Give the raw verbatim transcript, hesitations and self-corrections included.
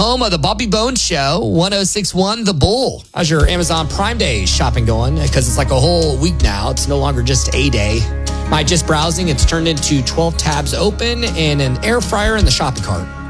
home of the Bobby Bones Show, one oh six point one The Bull. How's your Amazon Prime Day shopping going? Because it's like a whole week now. It's no longer just a day. My just browsing, it's turned into twelve tabs open and an air fryer in the shopping cart.